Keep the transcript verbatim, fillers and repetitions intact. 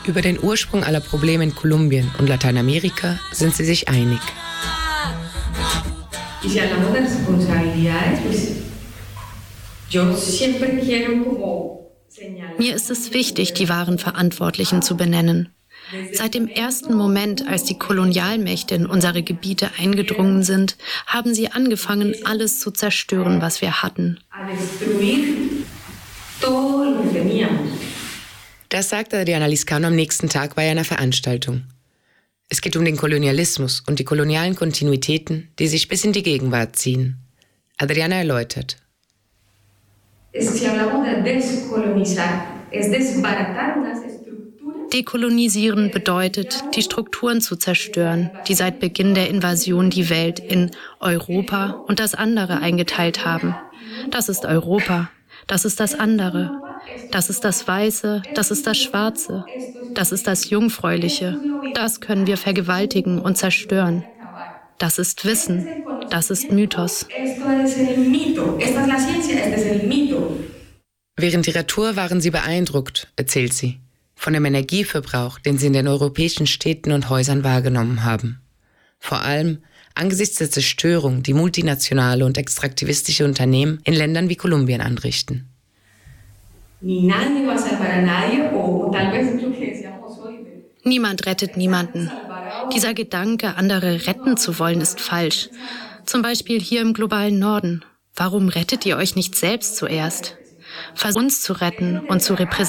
Über den Ursprung aller Probleme in Kolumbien und Lateinamerika sind sie sich einig. Mir ist es wichtig, die wahren Verantwortlichen zu benennen. Seit dem ersten Moment, als die Kolonialmächte in unsere Gebiete eingedrungen sind, haben sie angefangen, alles zu zerstören, was wir hatten. Das sagte Adriana Lizcano am nächsten Tag bei einer Veranstaltung. Es geht um den Kolonialismus und die kolonialen Kontinuitäten, die sich bis in die Gegenwart ziehen. Adriana erläutert. Dekolonisieren bedeutet, die Strukturen zu zerstören, die seit Beginn der Invasion die Welt in Europa und das andere eingeteilt haben. Das ist Europa, das ist das andere, das ist das Weiße, das ist das Schwarze, das ist das Jungfräuliche. Das können wir vergewaltigen und zerstören. Das ist Wissen, das ist Mythos. Während ihrer Tour waren sie beeindruckt, erzählt sie, von dem Energieverbrauch, den sie in den europäischen Städten und Häusern wahrgenommen haben. Vor allem angesichts der Zerstörung, die multinationale und extraktivistische Unternehmen in Ländern wie Kolumbien anrichten. Niemand rettet niemanden. Dieser Gedanke, andere retten zu wollen, ist falsch. Zum Beispiel hier im globalen Norden. Warum rettet ihr euch nicht selbst zuerst? Versucht uns zu retten und zu repräsentieren.